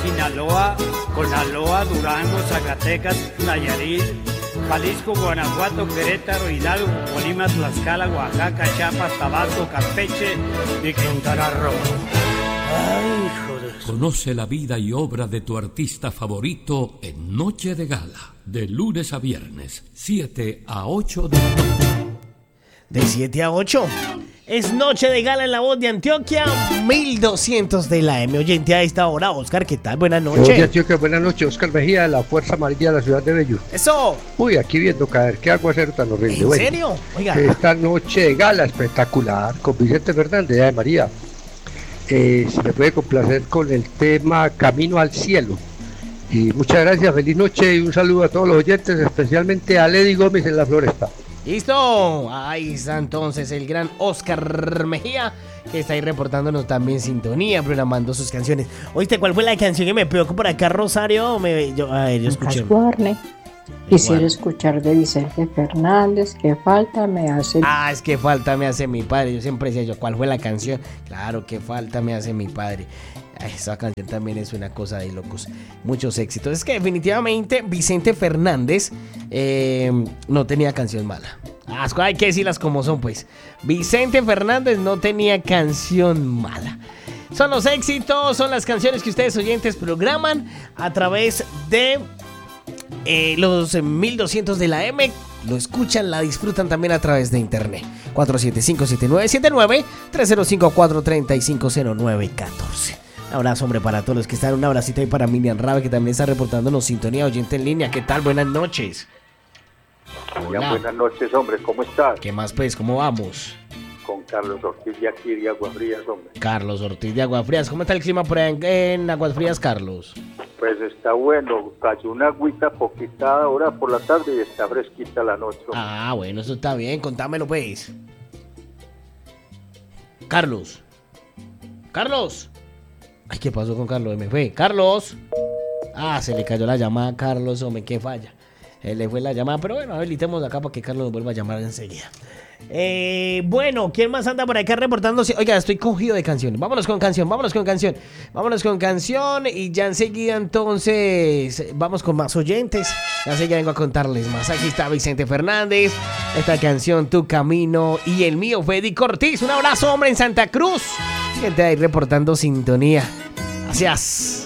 Sinaloa, Conaloa, Durango, Zacatecas, Nayarit, Jalisco, Guanajuato, Querétaro, Hidalgo, Colima, Tlaxcala, Oaxaca, Chiapas, Tabasco, Campeche y Quintana Roo. Ay, joder. Conoce la vida y obra de tu artista favorito en Noche de Gala, de lunes a viernes, 7 a 8 de la noche. De 7 a 8. Es Noche de Gala en La Voz de Antioquia, 1200 de la M. Oyente a esta hora, Oscar, ¿qué tal? Buenas noches. Voz de Antioquia, buenas noches. Oscar Mejía, de la Fuerza Amarilla de la ciudad de Bello. ¡Eso! Uy, aquí viendo caer, qué aguacero tan horrible. ¿En serio? Oiga. Esta Noche de Gala espectacular con Vicente Fernández de María. Se me puede complacer con el tema Camino al Cielo. Y muchas gracias, feliz noche y un saludo a todos los oyentes, especialmente a Lady Gómez en la Floresta. ¡Listo! Ahí está entonces el gran Oscar Mejía, que está ahí reportándonos también sintonía, programando sus canciones. ¿Oíste cuál fue la canción que me pegó por acá, Rosario? Yo escuché. Quisiera escuchar de Vicente Fernández, ¿qué falta me hace? Ah, es que falta me hace mi padre. Yo siempre decía ¿cuál fue la canción? Claro, que falta me hace mi padre. Esa canción también es una cosa de locos. Muchos éxitos. Es que definitivamente Vicente Fernández no tenía canción mala. Hay que decirlas como son, pues. Vicente Fernández no tenía canción mala. Son los éxitos, son las canciones que ustedes oyentes programan a través de los 1200 de la M. Lo escuchan, la disfrutan también a través de internet. 475-7979, 305-435-0914. Un abrazo, hombre, para todos los que están. Un abracito ahí para Miriam Rabe, que también está reportándonos sintonía, oyente en línea. ¿Qué tal? Buenas noches. Hola. Buenas noches, hombre. ¿Cómo estás? ¿Qué más, pues? ¿Cómo vamos? Con Carlos Ortiz de aquí de Aguas Frías, hombre. Carlos Ortiz de Aguas Frías. ¿Cómo está el clima por ahí en Aguas Frías, Carlos? Pues está bueno. Cayó una agüita poquita ahora por la tarde y está fresquita la noche, hombre. Ah, bueno, eso está bien. Contámelo, pues. Carlos. Carlos. Ay, ¿qué pasó con Carlos? Me fue. Carlos. Ah, se le cayó la llamada a Carlos, hombre, qué falla. Le fue la llamada, pero bueno, habilitemos acá para que Carlos nos vuelva a llamar enseguida. Bueno, ¿quién más anda por acá reportándose? Oiga, estoy cogido de canciones. Vámonos con canción y ya enseguida entonces vamos con más oyentes. Ya enseguida vengo a contarles más. Aquí está Vicente Fernández, esta canción Tu Camino y el mío, Freddy Cortiz. Un abrazo, hombre, en Santa Cruz. Gente ahí reportando sintonía. Gracias.